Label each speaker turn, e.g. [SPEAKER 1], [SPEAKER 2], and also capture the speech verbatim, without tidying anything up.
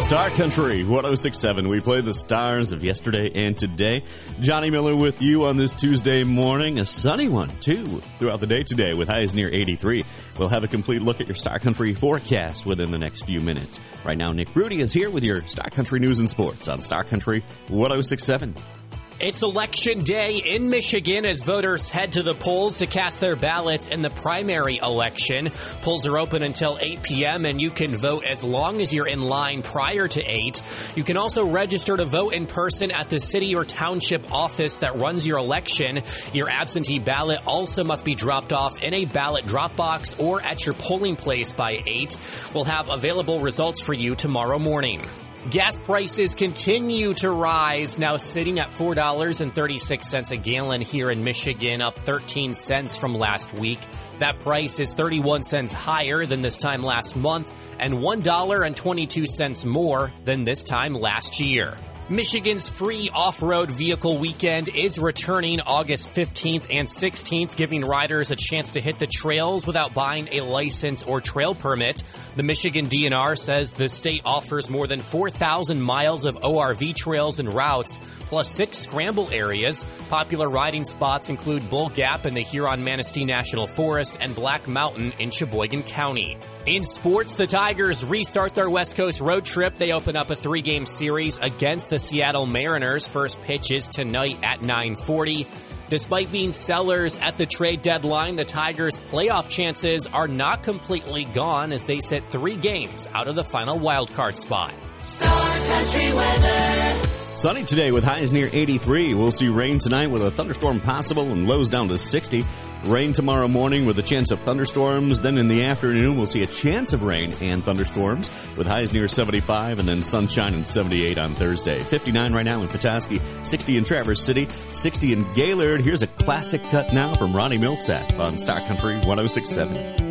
[SPEAKER 1] Star Country one oh six point seven. We play the stars of yesterday and today. Johnny Miller with you on this Tuesday morning. A sunny one, too, throughout the day today with highs near eighty-three. We'll have a complete look at your Star Country forecast within the next few minutes. Right now, Nick Rudy is here with your Star Country news and sports on Star Country one oh six point seven.
[SPEAKER 2] It's Election Day in Michigan as voters head to the polls to cast their ballots in the primary election. Polls are open until eight p.m. and you can vote as long as you're in line prior to eight. You can also register to vote in person at the city or township office that runs your election. Your absentee ballot also must be dropped off in a ballot drop box or at your polling place by eight. We'll have available results for you tomorrow morning. Gas prices continue to rise, now sitting at four dollars and thirty-six cents a gallon here in Michigan, up thirteen cents from last week. That price is thirty-one cents higher than this time last month and one dollar and twenty-two cents more than this time last year. Michigan's free off-road vehicle weekend is returning August fifteenth and sixteenth, giving riders a chance to hit the trails without buying a license or trail permit. The Michigan D N R says the state offers more than four thousand miles of O R V trails and routes, plus six scramble areas. Popular riding spots include Bull Gap in the Huron-Manistee National Forest and Black Mountain in Sheboygan County. In sports, the Tigers restart their West Coast road trip. They open up a three-game series against the Seattle Mariners. First pitch is tonight at nine forty. Despite being sellers at the trade deadline, the Tigers' playoff chances are not completely gone as they sit three games out of the final wildcard spot.
[SPEAKER 3] Star Country weather.
[SPEAKER 1] Sunny today with highs near eighty-three. We'll see rain tonight with a thunderstorm possible and lows down to sixty. Rain tomorrow morning with a chance of thunderstorms. Then in the afternoon, we'll see a chance of rain and thunderstorms with highs near seventy-five and then sunshine and seventy-eight on Thursday. fifty-nine right now in Petoskey, sixty in Traverse City, sixty in Gaylord. Here's a classic cut now from Ronnie Milsap on Star Country one oh six point seven.